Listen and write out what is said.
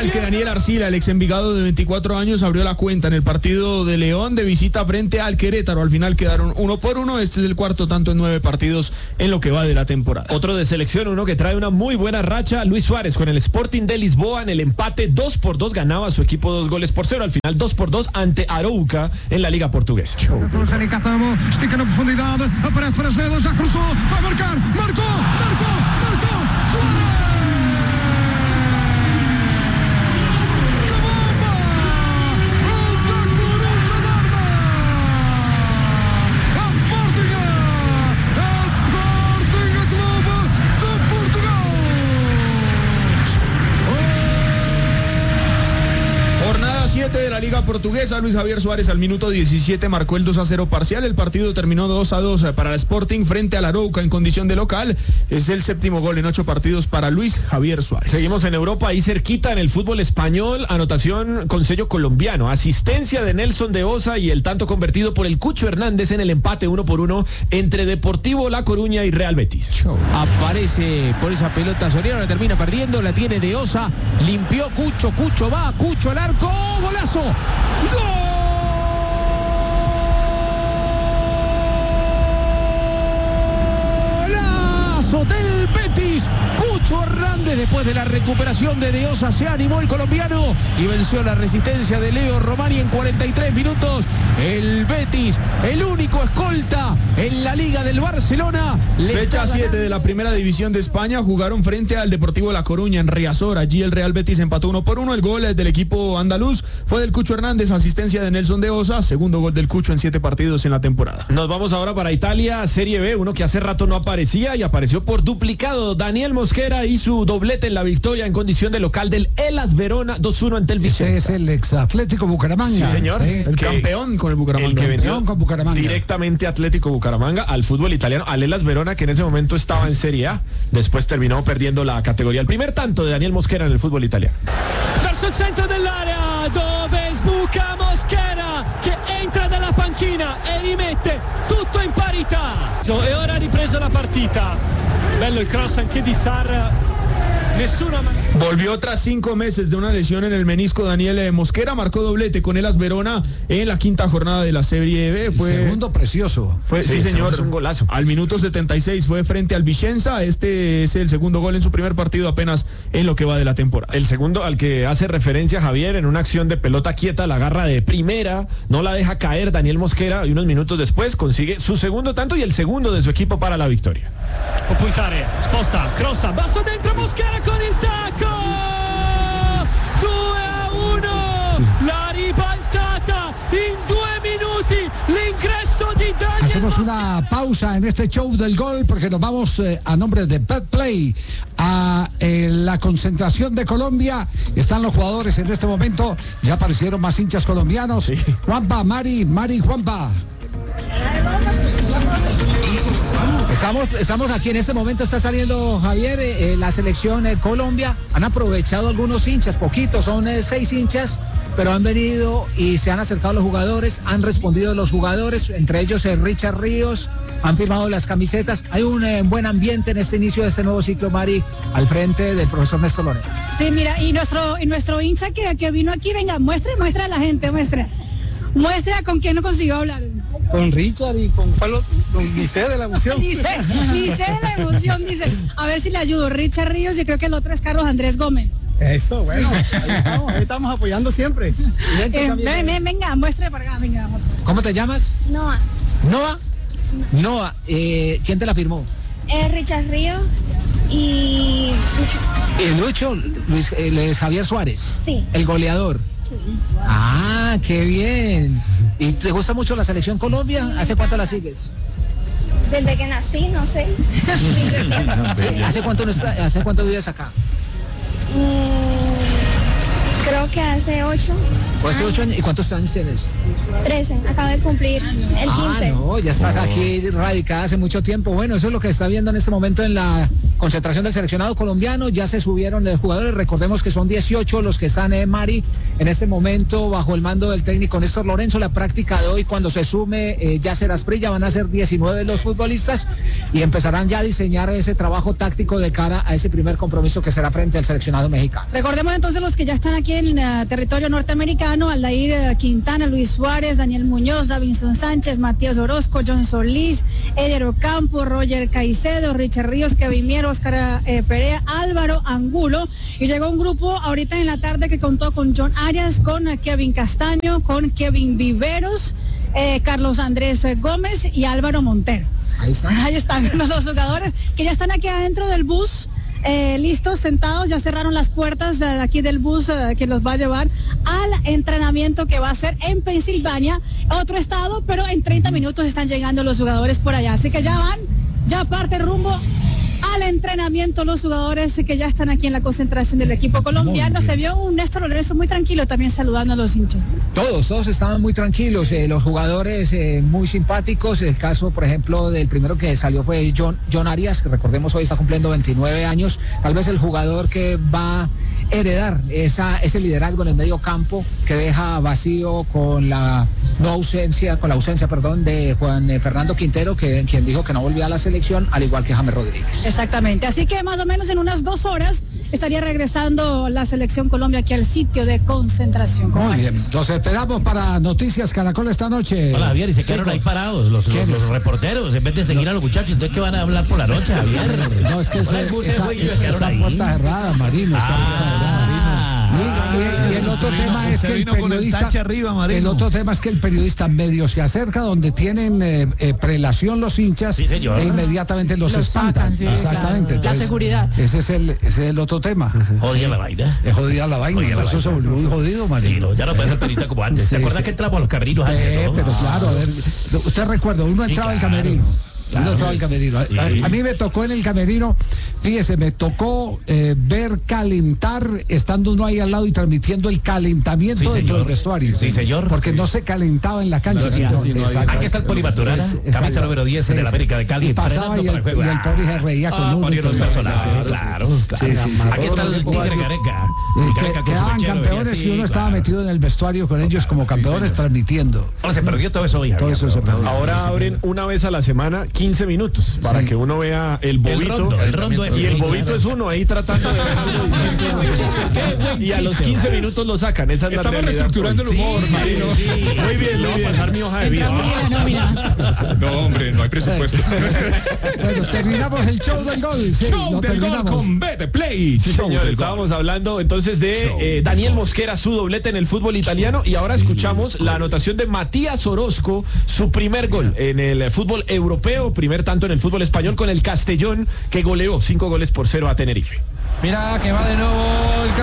al que Daniel Arcila, el ex Envigado de 24 años, abrió la cuenta en el partido de León de visita frente al Querétaro. Al final quedaron 1-1. Este es el cuarto tanto en 9 partidos en lo que va de la temporada. Otro de selección, uno que trae una muy buena racha, Luis Suárez con el Sporting de Lisboa en el empate 2-2, ganaba su equipo 2-0. Al final 2-2 ante Arouca en la Liga Portuguesa. Estica na profundidade, aparece Frasneda, já cruzou, vai marcar, marcou, Suárez! De la Liga Portuguesa, Luis Javier Suárez al minuto 17 marcó el 2-0 parcial. El partido terminó 2-2 para el Sporting frente al Arouca en condición de local. Es el séptimo gol en 8 partidos para Luis Javier Suárez. Seguimos en Europa, ahí cerquita en el fútbol español, anotación con sello colombiano, asistencia de Nelson de Osa y el tanto convertido por el Cucho Hernández en el empate 1-1 entre Deportivo La Coruña y Real Betis. Aparece por esa pelota Soriano, la termina perdiendo, la tiene de Osa, limpió Cucho va, Cucho al arco, golazo. ¡Golazo del Betis! Cucho Hernández, después de la recuperación de Deosa, se animó el colombiano y venció la resistencia de Leo Romani en 43 minutos. El Betis, el único escolta en la Liga del Barcelona. Fecha 7 de la primera división de España, jugaron frente al Deportivo La Coruña en Riazor. Allí el Real Betis empató 1-1. El gol del equipo andaluz fue del Cucho Hernández, asistencia de Nelson de Osa, segundo gol del Cucho en 7 partidos en la temporada. Nos vamos ahora para Italia, Serie B, uno que hace rato no aparecía y apareció por duplicado. Daniel Mosquera y su doblete en la victoria en condición de local del Hellas Verona 2-1 ante el Vicenza. Este es el ex Atlético Bucaramanga. Sí, señor. Sí. El campeón con el Bucaramanga. El que vendió con Bucaramanga. directamente Atlético Bucaramanga al fútbol italiano, al Hellas Verona, que en ese momento estaba en Serie A. Después terminó perdiendo la categoría. El primer tanto de Daniel Mosquera en el fútbol italiano. Verso il centro dell'area, dove sbuca Mosquera, che entra dalla panchina e rimette tutto in parità. E ora ha ripreso la partita. Bello il cross anche di Sarr. Volvió tras 5 meses de una lesión en el menisco. Daniel Mosquera marcó doblete con Hellas Verona en la 5ª jornada de la Serie B. Segundo precioso. Sí, señor. Es un golazo. Al minuto 76 fue frente al Vicenza. Este es el segundo gol en su primer partido apenas en lo que va de la temporada. El segundo al que hace referencia Javier en una acción de pelota quieta, la agarra de primera, no la deja caer Daniel Mosquera y unos minutos después consigue su segundo tanto y el segundo de su equipo para la victoria. Può puntare, sposta, crossa, basso dentro Mosquera con il tacco! 2-1, la ribaltata in 2 minuti, l'ingresso di Daniel Hacemos Mosquera. una pausa en este show del gol porque nos vamos a nombre de Betplay a la concentración de Colombia. Están los jugadores en este momento, ya aparecieron más hinchas colombianos. Sí. Juanpa, Mari, Juanpa. Estamos aquí en este momento, está saliendo Javier, la selección Colombia. Han aprovechado algunos hinchas, poquitos, son 6 hinchas, pero han venido y se han acercado a los jugadores, han respondido los jugadores, entre ellos Richard Ríos, han firmado las camisetas. Hay un buen ambiente en este inicio de este nuevo ciclo, Mari, al frente del profesor Néstor Lorenzo. Sí, mira, y nuestro hincha que vino aquí, venga, muestre a la gente, muestra con quién no consiguió hablar. Con Richard y con Licey de la emoción. Licey de la emoción, dice. A ver si le ayudo. Richard Ríos, yo creo que el otro es Carlos Andrés Gómez. Eso, bueno, ahí estamos apoyando siempre. Venga, muestre para acá, venga. ¿Cómo te llamas? Noah. Noah, ¿quién te la firmó? Richard Ríos y Lucho, Luis Javier Suárez. Sí. El goleador. Sí. Ah, qué bien. ¿Y te gusta mucho la selección Colombia? ¿Hace cuánto la sigues? Desde que nací, no sé. Sí, ¿hace cuánto vives acá? Creo que hace 8. Pues 8 años. ¿Y cuántos años tienes? 13, acabo de cumplir el 15. No, ya estás aquí radicada hace mucho tiempo. Bueno, eso es lo que está viendo en este momento en la concentración del seleccionado colombiano. Ya se subieron los jugadores, recordemos que son 18 los que están en Mari en este momento bajo el mando del técnico Néstor Lorenzo. La práctica de hoy, cuando se sume Yasser Asprilla, van a ser 19 los futbolistas y empezarán ya a diseñar ese trabajo táctico de cara a ese primer compromiso que será frente al seleccionado mexicano. Recordemos entonces los que ya están aquí en territorio norteamericano: Aldair Quintana, Luis Suárez, Daniel Muñoz, Davinson Sánchez, Matías Orozco, John Solís, Eder Ocampo, Roger Caicedo, Richard Ríos, Kevin Mier, Oscar Perea, Álvaro Angulo. Y llegó un grupo ahorita en la tarde que contó con John Arias, con Kevin Castaño, con Kevin Viveros, Carlos Andrés Gómez y Álvaro Montero. Ahí están los jugadores que ya están aquí adentro del bus. Listos, sentados, ya cerraron las puertas de aquí del bus que los va a llevar al entrenamiento que va a ser en Pensilvania, otro estado, pero en 30 minutos están llegando los jugadores por allá, así que ya parte rumbo al entrenamiento los jugadores que ya están aquí en la concentración del equipo colombiano. Se vio un Néstor Lorenzo muy tranquilo también saludando a los hinchas. Todos estaban muy tranquilos, los jugadores muy simpáticos. El caso, por ejemplo, del primero que salió fue John Arias, que recordemos hoy está cumpliendo 29 años, tal vez el jugador que va a heredar ese liderazgo en el medio campo que deja vacío con la ausencia de Juan Fernando Quintero, quien dijo que no volvía a la selección, al igual que James Rodríguez. Exactamente, así que más o menos en unas 2 horas estaría regresando la selección Colombia aquí al sitio de concentración. Muy bien, los esperamos para Noticias Caracol esta noche. Hola, Javier, y se quedaron ahí parados los reporteros, en vez de seguir a los muchachos. Entonces, ¿qué van a hablar por la noche, Javier? No, es que esa puerta cerrada, Marino, está puerta cerrada. Y el otro tema es que el periodista el otro tema es que el periodista medio se acerca donde tienen prelación los hinchas, e inmediatamente los espantan. Sí, exactamente. Claro. Entonces, la seguridad. Ese es el otro tema. Jodida la vaina. Es jodida la vaina. Eso se volvió muy jodido, Marino. Sí, no, ya no puede ser periodista como antes. ¿Te acuerdas que entramos a los camerinos antes, no? Pero claro, a ver, usted recuerda, uno entraba al camerino. Claro. A mí me tocó en el camerino, fíjese, me tocó ver calentar, estando uno ahí al lado y transmitiendo el calentamiento dentro del vestuario. Sí, señor. Porque no se calentaba en la cancha. Aquí está el Polimaturana, camisa número 10 de la América de Cali. Y pasaba y el Poli se reía con uno. Claro. Aquí está el Tigre Gareca. Quedaban campeones y uno estaba metido en el vestuario con ellos como campeones transmitiendo. Ahora se perdió todo eso hoy. Todo eso se perdió. Ahora abren una vez a la semana 15 minutos para que uno vea el bobito. El rondo y el bobito es uno ahí tratando de y a los 15 minutos lo sacan. Esa es la Estamos realidad. reestructurando el humor, Marino. Muy bien, le voy a pasar mi hoja de vida. No, hombre, no hay presupuesto. Bueno, terminamos el show del gol. Sí, Show del gol con Bete Play. Sí, señor, estábamos hablando entonces de Daniel Mosquera, su doblete en el fútbol italiano, y ahora escuchamos la anotación de Matías Orozco, su primer gol en el fútbol europeo, primer tanto en el fútbol español con el Castellón, que goleó 5-0 a Tenerife. Mirá que va de nuevo el